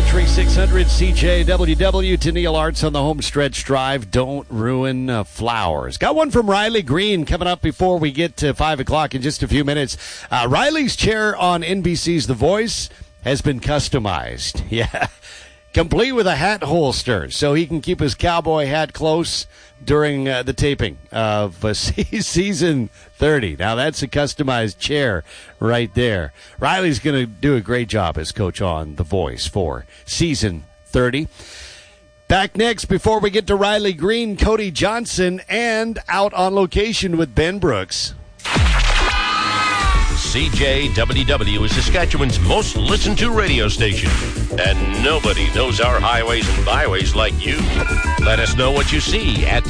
Country 600 CJWW to Neil Arts on the home stretch drive. Don't ruin flowers. Got one from Riley Green coming up before we get to 5 o'clock in just a few minutes. Riley's chair on NBC's The Voice has been customized. Yeah. Complete with a hat holster so he can keep his cowboy hat close during the taping of season 30. Now, that's a customized chair right there. Riley's going to do a great job as coach on The Voice for season 30. Back next, before we get to Riley Green, Cody Johnson, and out on location with Ben Brooks. CJWW is Saskatchewan's most listened to radio station. And nobody knows our highways and byways like you. Let us know what you see at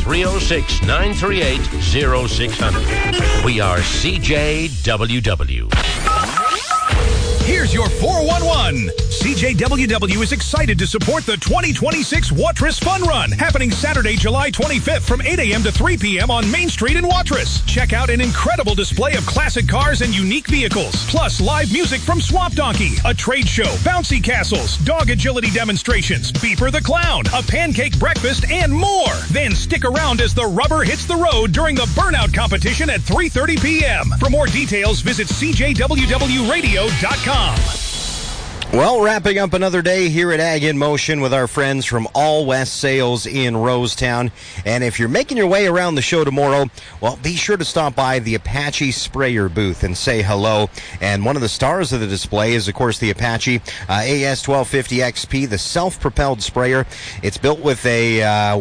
306-938-0600. We are CJWW. Here's your 411. CJWW is excited to support the 2026 Watrous Fun Run, happening Saturday, July 25th from 8 a.m. to 3 p.m. on Main Street in Watrous. Check out an incredible display of classic cars and unique vehicles, plus live music from Swamp Donkey, a trade show, bouncy castles, dog agility demonstrations, Beeper the Clown, a pancake breakfast, and more. Then stick around as the rubber hits the road during the Burnout competition at 3:30 p.m. For more details, visit CJWWRadio.com. Well, wrapping up another day here at Ag in Motion with our friends from All West Sales in Rosetown. And if you're making your way around the show tomorrow, well, be sure to stop by the Apache Sprayer booth and say hello. And one of the stars of the display is, of course, the Apache AS1250 XP, the self-propelled sprayer. It's built with a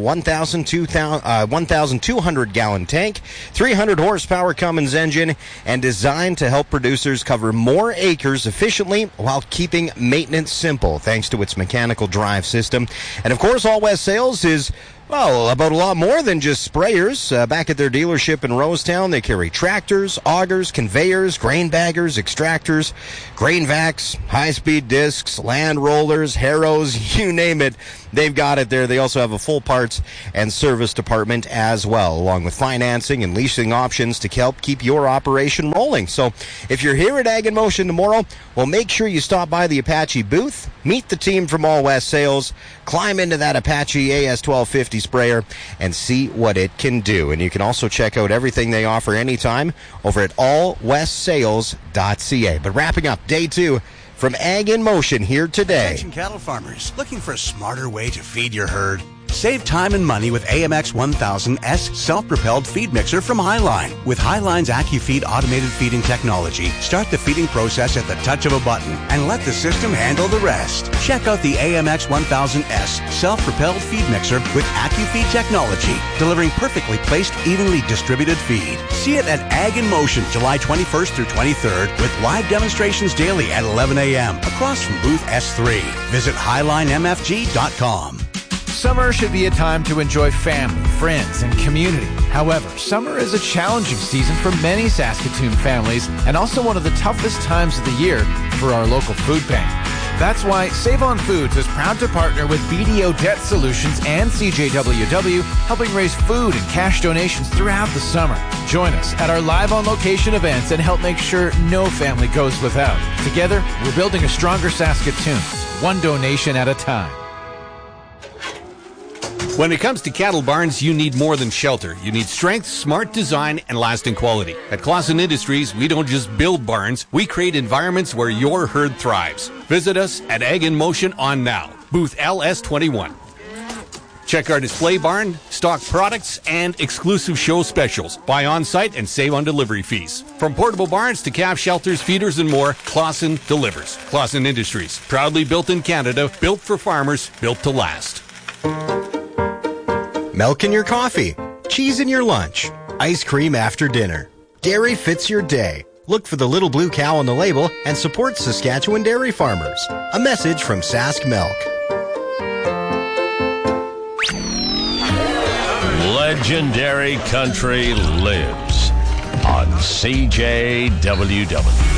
1,200-gallon tank, 300 horsepower Cummins engine, and designed to help producers cover more acres efficiently while keeping maintenance simple, thanks to its mechanical drive system. And of course, All West Sales is, well, about a lot more than just sprayers. Back at their dealership in Rosetown, they carry tractors, augers, conveyors, grain baggers, extractors, grain vacs, high-speed discs, land rollers, harrows, you name it. They've got it there. They also have a full parts and service department as well, along with financing and leasing options to help keep your operation rolling. So if you're here at Ag in Motion tomorrow, well, make sure you stop by the Apache booth, meet the team from All West Sales, climb into that Apache AS1250 sprayer, and see what it can do. And you can also check out everything they offer anytime over at allwestsales.ca. But wrapping up day 2 from Ag in Motion here today. Attention cattle farmers, looking for a smarter way to feed your herd? Save time and money with AMX 1000S self-propelled feed mixer from Highline. With Highline's AccuFeed automated feeding technology, start the feeding process at the touch of a button and let the system handle the rest. Check out the AMX 1000S self-propelled feed mixer with AccuFeed technology, delivering perfectly placed, evenly distributed feed. See it at Ag in Motion, July 21st through 23rd, with live demonstrations daily at 11 a.m. across from booth S3. Visit HighlineMFG.com. Summer should be a time to enjoy family, friends, and community. However, summer is a challenging season for many Saskatoon families and also one of the toughest times of the year for our local food bank. That's why Save on Foods is proud to partner with BDO Debt Solutions and CJWW, helping raise food and cash donations throughout the summer. Join us at our live on location events and help make sure no family goes without. Together, we're building a stronger Saskatoon, one donation at a time. When it comes to cattle barns, you need more than shelter. You need strength, smart design, and lasting quality. At Clausen Industries, we don't just build barns, we create environments where your herd thrives. Visit us at Ag in Motion on Now, booth LS21. Check our display barn, stock products, and exclusive show specials. Buy on-site and save on delivery fees. From portable barns to calf shelters, feeders, and more, Clausen delivers. Clausen Industries, proudly built in Canada, built for farmers, built to last. Milk in your coffee, cheese in your lunch, ice cream after dinner. Dairy fits your day. Look for the little blue cow on the label and support Saskatchewan dairy farmers. A message from Sask Milk. Legendary country lives on CJWW.